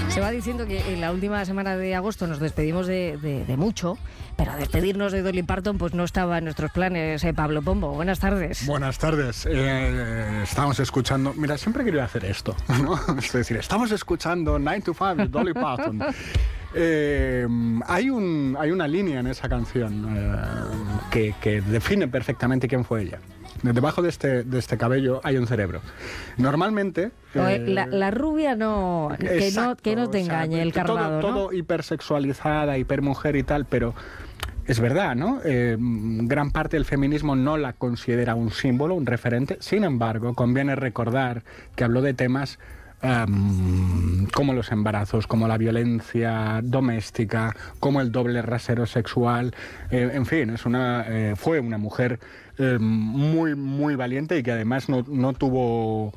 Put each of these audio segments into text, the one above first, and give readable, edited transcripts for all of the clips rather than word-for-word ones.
Se va diciendo que en la última semana de agosto nos despedimos de mucho, pero despedirnos de Dolly Parton pues no estaba en nuestros planes. Pablo Pombo, buenas tardes. Buenas tardes. Estamos escuchando... Mira, siempre he querido hacer esto, ¿no? Es decir, estamos escuchando 9 to 5 de Dolly Parton. Hay una línea en esa canción que define perfectamente quién fue ella. Debajo de este cabello hay un cerebro. Normalmente... la rubia no... Exacto, que no te engañe, el carnado, ¿no? Todo hipersexualizada, hipermujer y tal, pero... Es verdad, ¿no? Gran parte del feminismo no la considera un símbolo, un referente. Sin embargo, conviene recordar que habló de temas como los embarazos, como la violencia doméstica, como el doble rasero sexual. En fin, fue una mujer muy, muy valiente y que además no tuvo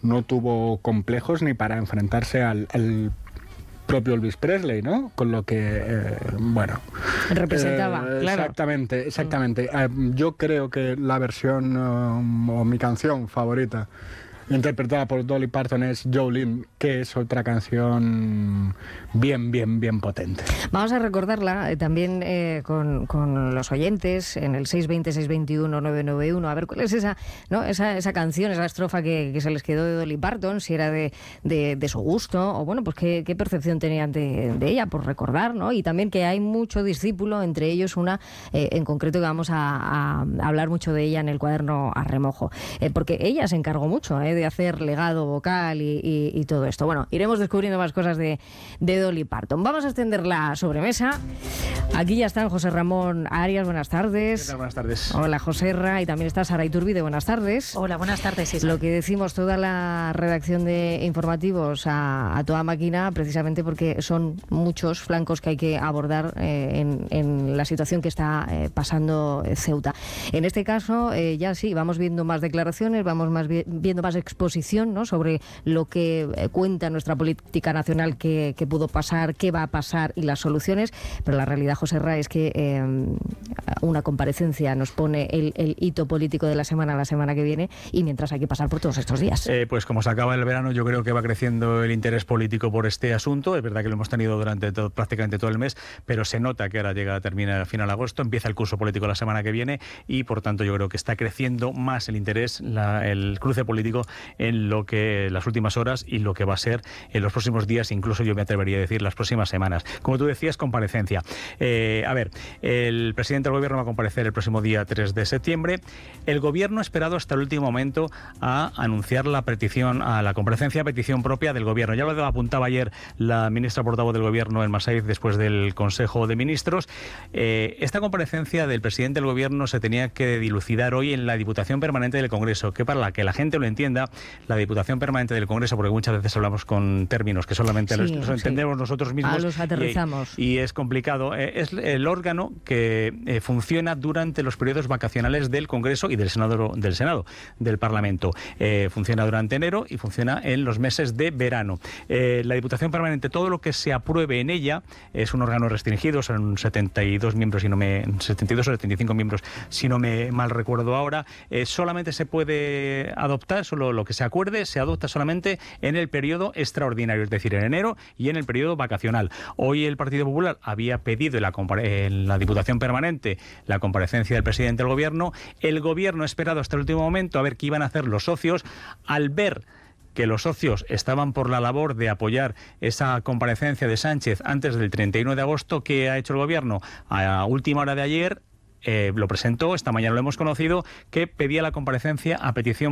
complejos ni para enfrentarse al propio Elvis Presley, ¿no? Con lo que, representaba, claro. Exactamente. Yo creo que la versión o mi canción favorita interpretada por Dolly Parton es Jolene, que es otra canción bien potente. Vamos a recordarla también con los oyentes en el 620-621-991, a ver cuál es esa canción, esa estrofa que se les quedó de Dolly Parton, si era de su gusto, o bueno, pues qué percepción tenían de ella, por recordar, ¿no? Y también que hay mucho discípulo, entre ellos una en concreto que vamos a hablar mucho de ella en el cuaderno a remojo, porque ella se encargó mucho, de hacer legado vocal y todo esto. Bueno, iremos descubriendo más cosas de Dolly Parton. Vamos a extender la sobremesa. Aquí ya están José Ramón Arias, buenas tardes. ¿Qué tal? Buenas tardes. Hola, Joserra, y también está Sara Iturbide, buenas tardes. Hola, buenas tardes, Isabel. Lo que decimos toda la redacción de informativos a toda máquina, precisamente porque son muchos flancos que hay que abordar en la situación que está pasando Ceuta. En este caso, ya sí, vamos viendo más declaraciones, vamos viendo más exposición, ¿no?, sobre lo que cuenta nuestra política nacional que pudo pasar, qué va a pasar y las soluciones, pero la realidad, José Ra, es que una comparecencia nos pone el hito político de la semana que viene, y mientras hay que pasar por todos estos días. Pues como se acaba el verano, yo creo que va creciendo el interés político por este asunto. Es verdad que lo hemos tenido durante prácticamente todo el mes, pero se nota que ahora termina a final de agosto, empieza el curso político la semana que viene, y por tanto yo creo que está creciendo más el interés, el cruce político en lo que las últimas horas y lo que va a ser en los próximos días, incluso yo me atrevería a decir las próximas semanas. Como tú decías, comparecencia. El presidente del gobierno va a comparecer el próximo día 3 de septiembre. El gobierno ha esperado hasta el último momento a anunciar la comparecencia, petición propia del gobierno. Ya lo apuntaba ayer la ministra portavoz del gobierno en Massaíz después del Consejo de Ministros. Esta comparecencia del presidente del gobierno se tenía que dilucidar hoy en la Diputación Permanente del Congreso, que para que la gente lo entienda, la Diputación Permanente del Congreso, porque muchas veces hablamos con términos que solamente los entendemos nosotros mismos, los aterrizamos. Y es complicado. Es el órgano que funciona durante los periodos vacacionales del Congreso y del Senado del Parlamento. Funciona durante enero y funciona en los meses de verano. La Diputación Permanente, todo lo que se apruebe en ella, es un órgano restringido, son 72 miembros, 72 o 75 miembros, si no me mal recuerdo ahora. Solamente se puede adoptar, solo lo que se acuerde se adopta solamente en el periodo extraordinario, es decir, en enero y en el periodo vacacional. Hoy el Partido Popular había pedido en la Diputación Permanente la comparecencia del presidente del gobierno. El gobierno ha esperado hasta el último momento a ver qué iban a hacer los socios. Al ver que los socios estaban por la labor de apoyar esa comparecencia de Sánchez antes del 31 de agosto, ¿qué ha hecho el gobierno? A última hora de ayer lo presentó, esta mañana lo hemos conocido, que pedía la comparecencia a petición